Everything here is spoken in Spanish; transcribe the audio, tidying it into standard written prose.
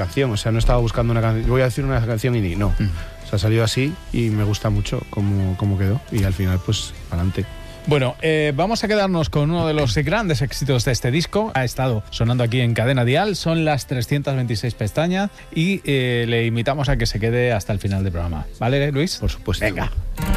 canción, o sea, no estaba buscando una canción, voy a decir una canción indie, no. O sea, salió así y me gusta mucho cómo quedó y al final, pues, adelante. Bueno, vamos a quedarnos con uno de los grandes éxitos de este disco. Ha estado sonando aquí en Cadena Dial, son las 326 pestañas y le invitamos a que se quede hasta el final del programa. ¿Vale, Luis? Por supuesto. Venga.